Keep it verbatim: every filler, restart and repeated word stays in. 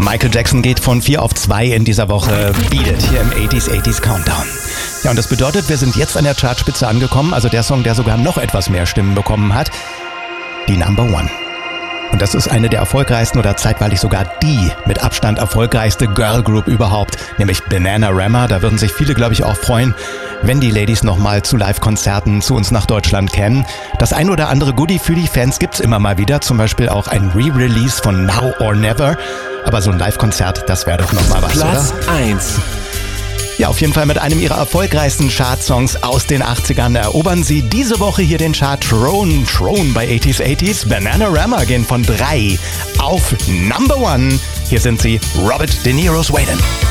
Michael Jackson geht von vier auf zwei in dieser Woche. Beat It hier im achtziger achtziger Countdown. Ja, und das bedeutet, wir sind jetzt an der Chartspitze angekommen, also der Song, der sogar noch etwas mehr Stimmen bekommen hat. Die Number One. Und das ist eine der erfolgreichsten oder zeitweilig sogar die mit Abstand erfolgreichste Girl Group überhaupt, nämlich Bananarama. Da würden sich viele, glaube ich, auch freuen, wenn die Ladies nochmal zu Live-Konzerten zu uns nach Deutschland kämen. Das ein oder andere Goodie für die Fans gibt's immer mal wieder, zum Beispiel auch ein Re-Release von Now or Never. Aber so ein Live-Konzert, das wäre doch nochmal was, Platz oder? eins. Ja, auf jeden Fall mit einem ihrer erfolgreichsten Chartsongs aus den achtzigern erobern sie diese Woche hier den Chart Throne. Throne bei achtziger achtziger. Bananarama gehen von drei auf Number One. Hier sind sie, Robert De Niro's Waylon.